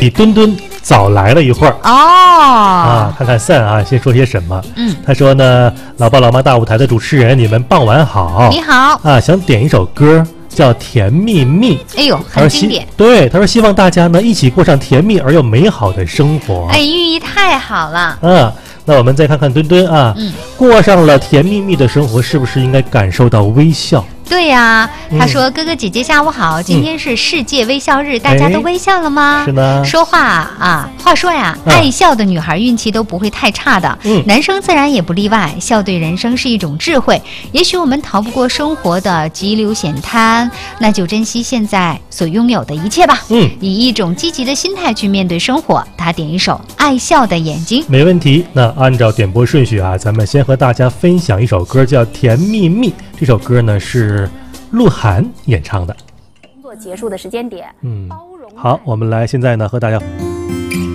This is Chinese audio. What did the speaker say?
比墩墩早来了一会儿看看散啊，先说些什么？他说呢，老爸老妈大舞台的主持人，你们傍晚好。 你好啊，想点一首歌叫《甜蜜蜜》。 哎呦，很经典。 对，他说希望大家呢一起过上甜蜜而又美好的生活。 哎，寓意太好了。 那我们再看看墩墩啊，过上了甜蜜蜜的生活，是不是应该感受到微笑？ 对呀，他说哥哥姐姐下午好，今天是世界微笑日，大家都微笑了吗？ 是呢。 说话啊，话说呀，爱笑的女孩运气都不会太差的，男生自然也不例外。笑对人生是一种智慧，也许我们逃不过生活的急流险滩，那就珍惜现在所拥有的一切吧。以一种积极的心态去面对生活。他点一首《爱笑的眼睛》。 没问题。那按照点播顺序啊，咱们先和大家分享一首歌，叫《甜蜜蜜》。这首歌呢是鹿晗演唱的。 工作结束的时间点， 好，我们来现在呢和大家。